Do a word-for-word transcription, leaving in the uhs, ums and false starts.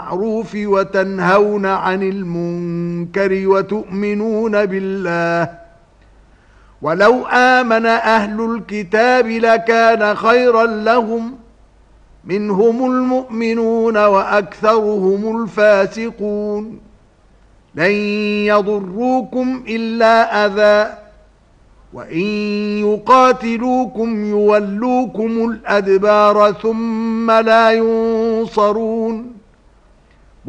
بالمعروف وتنهون عن المنكر وتؤمنون بالله ولو آمن أهل الكتاب لكان خيرا لهم منهم المؤمنون وأكثرهم الفاسقون لن يضروكم إلا أذى وإن يقاتلوكم يولوكم الأدبار ثم لا ينصرون